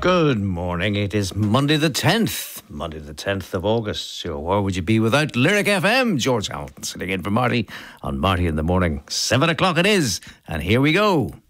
Good morning. It is Monday the 10th of August. So where would you be without Lyric FM? George Hamilton sitting in for Marty on Marty in the Morning. 7 o'clock it is, and here we go.